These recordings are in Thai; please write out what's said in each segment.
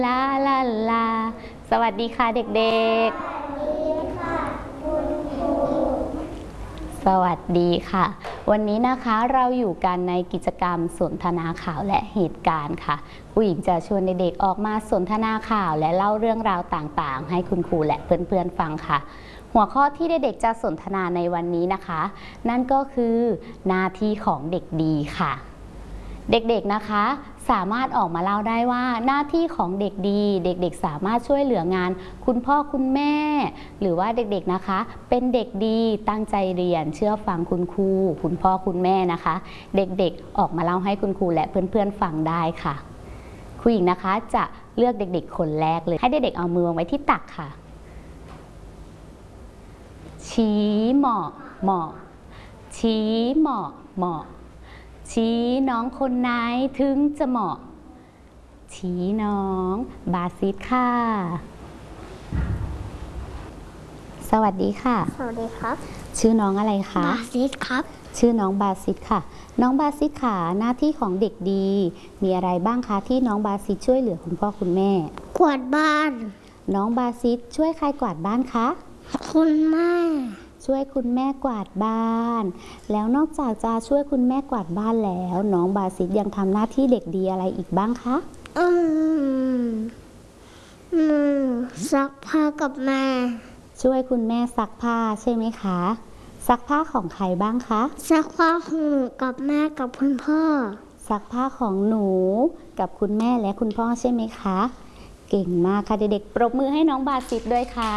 ลาลาลาสวัสดีค่ะเด็กๆสวัสดีค่ะวันนี้นะคะเราอยู่กันในกิจกรรมสนทนาข่าวและเหตุการณ์ค่ะผู้หญิงจะชวนเด็กๆออกมาสนทนาข่าวและเล่าเรื่องราวต่างๆให้คุณครูและเพื่อนๆฟังค่ะหัวข้อที่เด็กๆจะสนทนาในวันนี้นะคะนั่นก็คือหน้าที่ของเด็กดีค่ะเด็กๆนะคะสามารถออกมาเล่าได้ว่าหน้าที่ของเด็กดีเด็กๆสามารถช่วยเหลืองานคุณพ่อคุณแม่หรือว่าเด็กๆนะคะเป็นเด็กดีตั้งใจเรียนเชื่อฟังคุณครูคุณพ่อคุณแม่นะคะเด็กๆออกมาเล่าให้คุณครูและเพื่อนๆฟังได้ค่ะครูหญิงนะคะจะเลือกเด็กๆคนแรกเลยให้เด็กๆเอามือวางไว้ที่ตักค่ะชี้เหมาะเหมาะชี้เหมาะเหมาะชี้น้องคนไหนถึงจะเหมาะชี้น้องบาซิสค่ะสวัสดีค่ะสวัสดีครับชื่อน้องอะไรคะบาซิสครับชื่อน้องบาซิสค่ะน้องบาซิสค่ะหน้าที่ของเด็กดีมีอะไรบ้างคะที่น้องบาซิสช่วยเหลือคุณพ่อคุณแม่กวาดบ้านน้องบาซิสช่วยใครกวาดบ้านคะคุณแม่ช่วยคุณแม่กวาดบ้านแล้วนอกจากจะช่วยคุณแม่กวาดบ้านแล้วน้องบาซิสยังทำหน้าที่เด็กดีอะไรอีกบ้างคะซักผ้ากับแม่ช่วยคุณแม่ซักผ้าใช่ไหมคะซักผ้าของใครบ้างคะซักผ้าของหนูกับแม่กับคุณพ่อซักผ้าของหนูกับคุณแม่และคุณพ่อใช่ไหมคะเก่งมากค่ะเด็กๆปรบมือให้น้องบาซิสด้วยค่ะ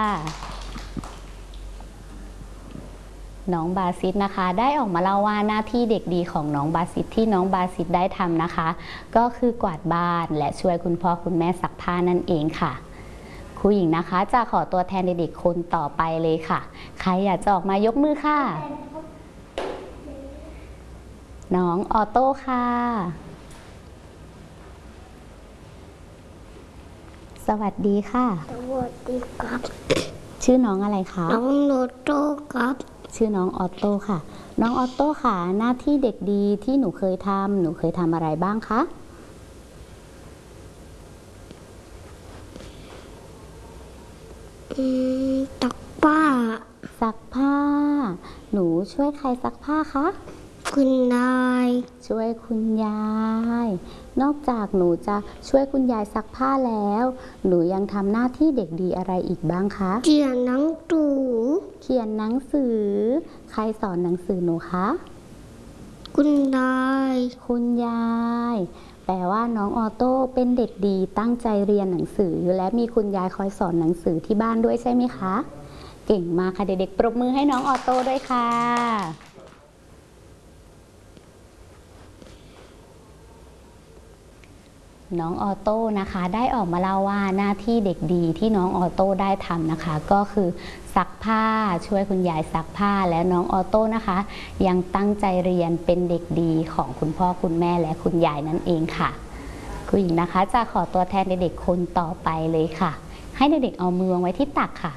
น้องบาซิสนะคะได้ออกมาเล่าว่าหน้าที่เด็กดีของน้องบาซิสที่น้องบาซิสได้ทำนะคะก็คือกวาดบ้านและช่วยคุณพ่อคุณแม่ซักผ้านั่นเองค่ะครูหญิงนะคะจะขอตัวแทนเด็กๆคนต่อไปเลยค่ะใครอยากจะออกมายกมือค่ะน้องออโต้ค่ะสวัสดีค่ะสวัสดีครับชื่อน้องอะไรคะน้องโนโต้ครับชื่อน้องออโต้ค่ะน้องออโต้ค่ะหน้าที่เด็กดีที่หนูเคยทำอะไรบ้างคะตักผ้าซักผ้าหนูช่วยใครซักผ้าคะคุณยายช่วยคุณยายนอกจากหนูจะช่วยคุณยายซักผ้าแล้วหนูยังทำหน้าที่เด็กดีอะไรอีกบ้างคะเขียนหนังสือเขียนหนังสือใครสอนหนังสือหนูคะคุณยายคุณยายแปลว่าน้องออโต้เป็นเด็กดีตั้งใจเรียนหนังสือและมีคุณยายคอยสอนหนังสือที่บ้านด้วยใช่ไหมคะเก่งมากค่ะเด็กๆปรบมือให้น้องออโต้ด้วยค่ะน้องออโต้นะคะได้ออกมาเล่าว่าหน้าที่เด็กดีที่น้องออโต้ได้ทำนะคะก็คือซักผ้าช่วยคุณยายซักผ้าและน้องออโต้นะคะยังตั้งใจเรียนเป็นเด็กดีของคุณพ่อคุณแม่และคุณยายนั่นเองค่ะครูหญิงนะคะจะขอตัวแทนเด็กๆคนต่อไปเลยค่ะให้เด็กๆเอามือวางไว้ที่ตักค่ะ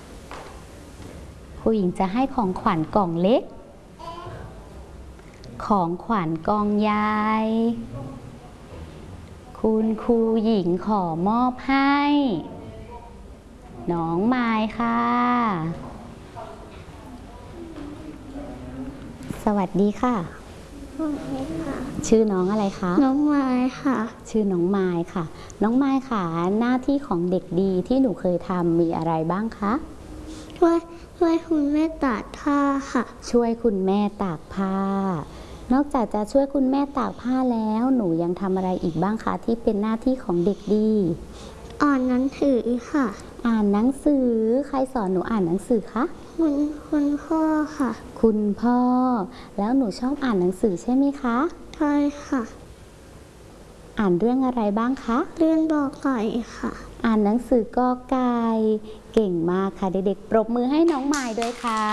ครูหญิงจะให้ของขวัญกล่องเล็กของขวัญกล่องใหญ่คุณครูหญิงขอมอบให้น้องไมค์ค่ะสวัสดีค่ะชื่อน้องอะไรคะน้องไม้ค่ะชื่อน้องไมค์ค่ะน้องไมค์ค่ะหน้าที่ของเด็กดีที่หนูเคยทำมีอะไรบ้างคะช่วยคุณแม่ตากผ้าค่ะช่วยคุณแม่ตากผ้านอกจากจะช่วยคุณแม่ตากผ้าแล้วหนูยังทำอะไรอีกบ้างคะที่เป็นหน้าที่ของเด็กดีอ่านหนังสือค่ะอ่านหนังสือใครสอนหนูอ่านหนังสือคะคุณพ่อค่ะคุณพ่อแล้วหนูชอบอ่านหนังสือใช่ไหมคะใช่ค่ะอ่านเรื่องอะไรบ้างคะเรื่องกอไก่ค่ะอ่านหนังสือกอไก่เก่งมากค่ะเด็กๆปรบมือให้น้องไมค์ด้วยค่ะ